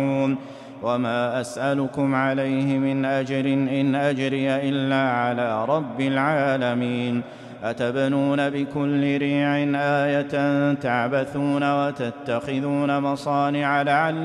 وما أسألكم عليه من أجر إن أجري إلا على رب العالمين أتبنون بكل ريع آية تعبثون وتتخذون مصانع لعلكم